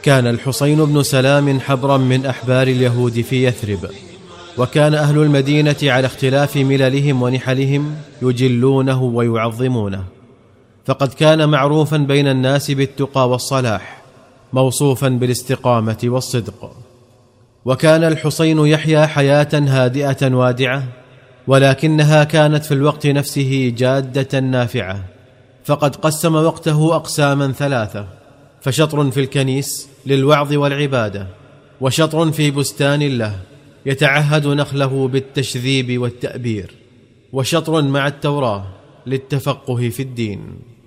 كان الحصين بن سلام حبرا من أحبار اليهود في يثرب، وكان أهل المدينة على اختلاف مللهم ونحلهم يجلونه ويعظمونه، فقد كان معروفا بين الناس بالتقى والصلاح، موصوفا بالاستقامة والصدق. وكان الحصين يحيا حياة هادئة وادعة، ولكنها كانت في الوقت نفسه جادة نافعة، فقد قسم وقته أقساما ثلاثة: فشطر في الكنيس للوعظ والعبادة، وشطر في بستان له يتعهد نخله بالتشذيب والتأبير، وشطر مع التوراة للتفقه في الدين.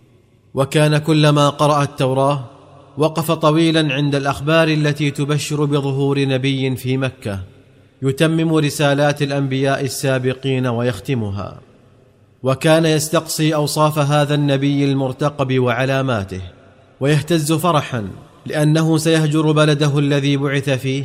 وكان كلما قرأ التوراة وقف طويلا عند الأخبار التي تبشر بظهور نبي في مكة، يتمم رسالات الأنبياء السابقين ويختمها. وكان يستقصي أوصاف هذا النبي المرتقب وعلاماته، ويهتز فرحا لأنه سيهجر بلده الذي بعث فيه،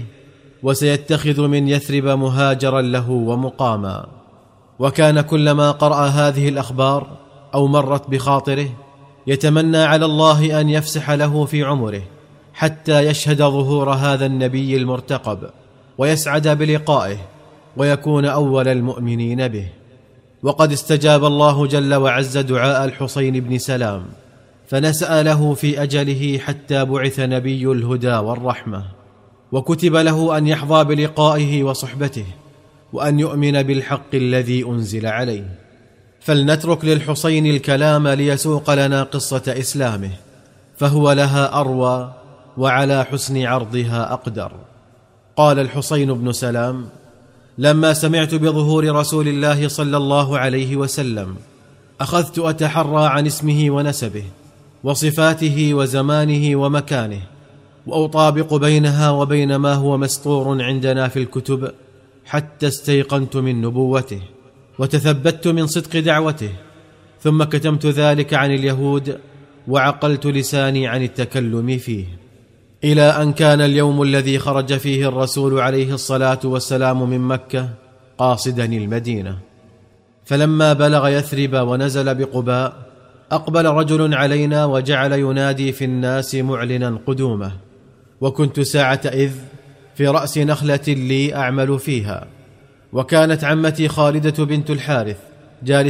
وسيتخذ من يثرب مهاجرا له ومقاما. وكان كلما قرأ هذه الأخبار أو مرت بخاطره يتمنى على الله أن يفسح له في عمره حتى يشهد ظهور هذا النبي المرتقب، ويسعد بلقائه، ويكون أول المؤمنين به. وقد استجاب الله جل وعز دعاء الحصين بن سلام، فنسأ له في أجله حتى بعث نبي الهدى والرحمة، وكتب له أن يحظى بلقائه وصحبته، وأن يؤمن بالحق الذي أنزل عليه. فلنترك للحصين الكلام ليسوق لنا قصة إسلامه، فهو لها أروى وعلى حسن عرضها أقدر. قال الحصين بن سلام: لما سمعت بظهور رسول الله صلى الله عليه وسلم أخذت أتحرى عن اسمه ونسبه وصفاته وزمانه ومكانه، وأطابق بينها وبين ما هو مسطور عندنا في الكتب، حتى استيقنت من نبوته وتثبت من صدق دعوته، ثم كتمت ذلك عن اليهود، وعقلت لساني عن التكلم فيه، إلى أن كان اليوم الذي خرج فيه الرسول عليه الصلاة والسلام من مكة قاصدا المدينة. فلما بلغ يثرب ونزل بقباء أقبل رجل علينا وجعل ينادي في الناس معلنا قدومه، وكنت ساعة إذ في رأس نخلة لي أعمل فيها، وكانت عمتي خالدة بنت الحارث جالسة